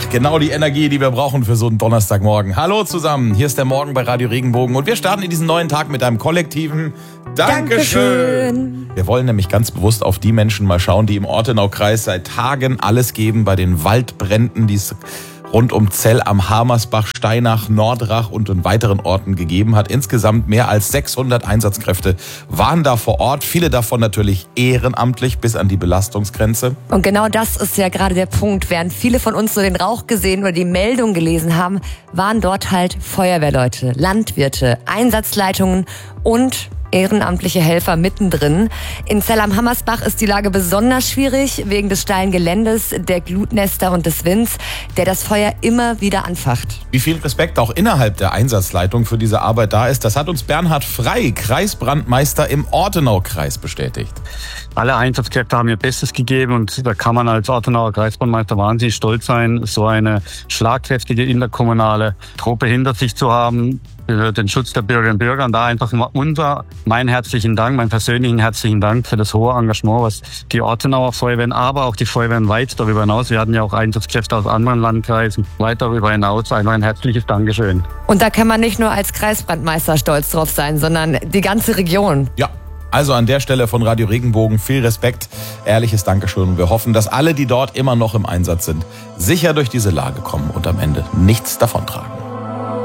genau die Energie, die wir brauchen für so einen Donnerstagmorgen. Hallo zusammen, hier ist der Morgen bei Radio Regenbogen und wir starten in diesen neuen Tag mit einem kollektiven Dankeschön. Wir wollen nämlich ganz bewusst auf die Menschen mal schauen, die im Ortenaukreis seit Tagen alles geben bei den Waldbränden, die es rund um Zell am Hamersbach, Steinach, Nordrach und in weiteren Orten gegeben hat. Insgesamt mehr als 600 Einsatzkräfte waren da vor Ort. Viele davon natürlich ehrenamtlich bis an die Belastungsgrenze. Und genau das ist ja gerade der Punkt. Während viele von uns so den Rauch gesehen oder die Meldung gelesen haben, waren dort halt Feuerwehrleute, Landwirte, Einsatzleitungen und ehrenamtliche Helfer mittendrin. In Zell am Hamersbach ist die Lage besonders schwierig wegen des steilen Geländes, der Glutnester und des Winds, der das Feuer immer wieder anfacht. Wie viel Respekt auch innerhalb der Einsatzleitung für diese Arbeit da ist, das hat uns Bernhard Frey, Kreisbrandmeister im Ortenaukreis, bestätigt. Alle Einsatzkräfte haben ihr Bestes gegeben und da kann man als Ortenauer Kreisbrandmeister wahnsinnig stolz sein, so eine schlagkräftige interkommunale Truppe hinter sich zu haben, für den Schutz der Bürgerinnen und Bürger. Und da einfach mein herzlichen Dank, meinen persönlichen herzlichen Dank für das hohe Engagement, was die Ortenauer Feuerwehren, aber auch die Feuerwehren weit darüber hinaus, wir hatten ja auch Einsatzkräfte aus anderen Landkreisen, weit darüber hinaus, einfach ein herzliches Dankeschön. Und da kann man nicht nur als Kreisbrandmeister stolz drauf sein, sondern die ganze Region. Ja. Also an der Stelle von Radio Regenbogen viel Respekt, ehrliches Dankeschön. Und wir hoffen, dass alle, die dort immer noch im Einsatz sind, sicher durch diese Lage kommen und am Ende nichts davontragen.